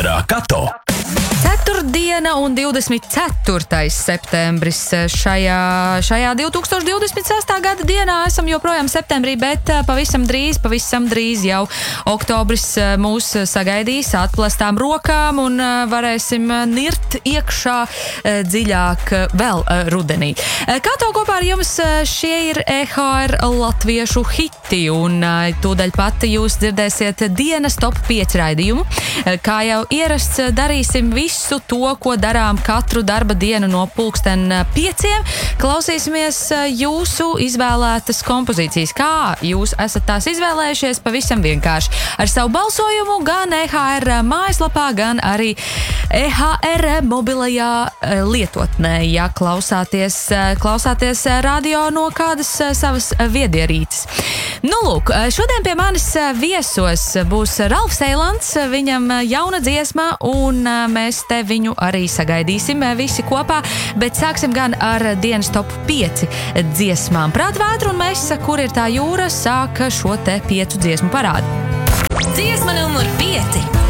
ēterā Kato. Ceturtdiena un 24. septembris šajā 2026. gada dienā esam joprojām septembrī, bet pavisam drīz jau oktobris mūs sagaidīs atplestām rokām un varēsim nirt iekšā dziļāk vēl rudenī. Kā to kopā ar jums, šie ir EHR latviešu hiti un tūdaļ pat jūs dzirdēsiet dienas top 5 raidījumu. Kā jau ierasts, darīsim visu to, ko darām katru darba dienu no 5:00. Klausīsimies jūsu izvēlētas kompozīcijas. Kā jūs esat tās izvēlējušies? Pavisam vienkārši. Ar savu balsojumu gan EHR mājaslapā, gan arī EHR mobilajā lietotnē, ja klausāties radio no kādas savas viedierītes. Nu, lūk, šodien pie manis viesos būs Ralfs Eilands, viņam jauna dziesma, un mēs te viņu arī sagaidīsim visi kopā, bet sāksim gan ar dienas top 5 dziesmām. Prātvētra un Mesa, kur ir tā jūra, sāka šo te 5 dziesmu parādu. Dziesma numur 5.